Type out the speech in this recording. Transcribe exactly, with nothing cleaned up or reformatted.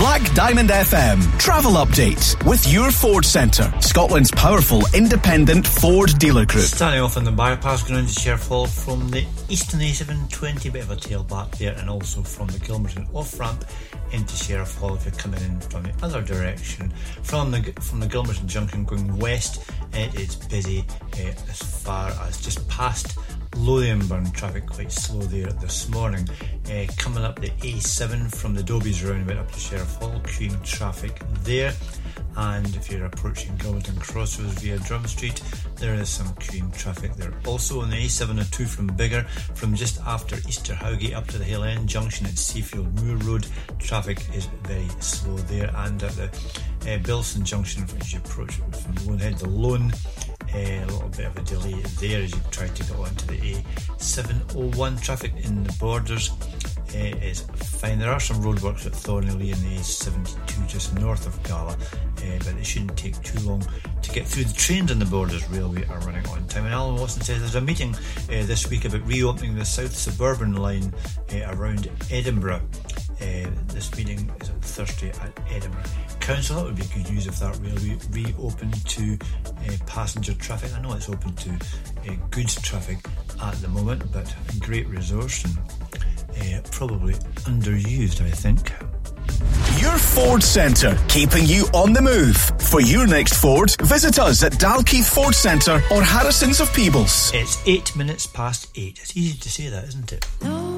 Black Diamond F M travel update with your Ford Centre, Scotland's powerful independent Ford dealer group. Starting off on the bypass going into Sheriff Hall from the eastern A seven twenty, bit of a tail back there, and also from the Gilmerton off ramp into Sheriff Hall if you're coming in from the other direction. From the from the Gilmerton junction going west, it is busy uh, as far as just past Lothianburn. Traffic quite slow there this morning. Uh, coming up the A seven from the Dobies roundabout up to Sheriff Hall, queuing traffic there. And if you're approaching Gilmerton Crossroads via Drum Street, there is some queuing traffic there. Also on the A seven oh two from Biggar, from just after Easter Howgate up to the Hill End Junction at Seafield Moor Road, traffic is very slow there. And at the uh, Bilson Junction as you approach from Lonehead to Lone, uh, a little bit of a delay there as you try to get onto the A seven oh one. Traffic in the Borders uh, is fine. There are some roadworks at Thornley in the A seventy-two just north of Gala, uh, but it shouldn't take too long to get through. The trains on the Borders Railway are running on time. And Alan Watson says there's a meeting uh, this week about reopening the South Suburban line uh, around Edinburgh. Uh, this meeting is on Thursday at Edinburgh Council. That would be good news if that railway reopened to uh, passenger traffic. I know it's open to uh, goods traffic at the moment, but a great resource and uh, probably underused, I think. Your Ford Centre, keeping you on the move. For your next Ford, visit us at Dalkeith Ford Centre or Harrison's of Peebles. It's eight minutes past eight. It's easy to say that, isn't it? No.